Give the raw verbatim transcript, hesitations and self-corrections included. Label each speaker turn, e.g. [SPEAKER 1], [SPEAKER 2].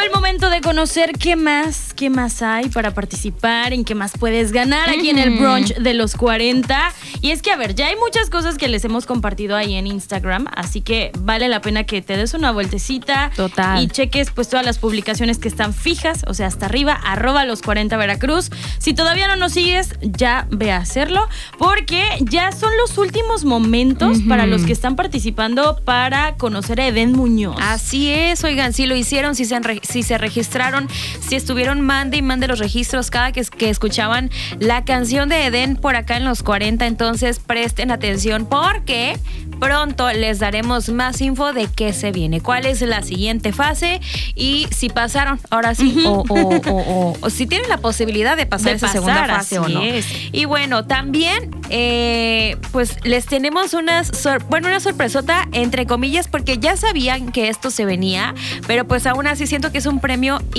[SPEAKER 1] el momento de conocer qué más, qué más hay para participar, en qué más puedes ganar aquí en el brunch de los cuarenta. Y es que, a ver, ya hay muchas cosas que les hemos compartido ahí en Instagram, así que vale la pena que te des una vueltecita.
[SPEAKER 2] Total.
[SPEAKER 1] Y cheques pues todas las publicaciones que están fijas, o sea, hasta arriba, arroba los cuarenta Veracruz. Si todavía no nos sigues, ya ve a hacerlo, porque ya son los últimos momentos uh-huh. para los que están participando para conocer a Edén Muñoz.
[SPEAKER 2] Así es, oigan, si lo hicieron, si se, han re- si se registraron, si estuvieron mande y mande los registros cada que, que escuchaban la canción de Edén por acá en los cuarenta, entonces presten atención porque pronto les daremos más info de qué se viene, cuál es la siguiente fase y si pasaron, ahora sí, uh-huh. o, o, o, o, o si tienen la posibilidad de pasar de esa pasar, segunda fase o no.
[SPEAKER 1] Es.
[SPEAKER 2] Y bueno, también eh, pues les tenemos unas sor- bueno, una sorpresota entre comillas porque ya sabían que esto se venía, pero pues aún así siento que es un premio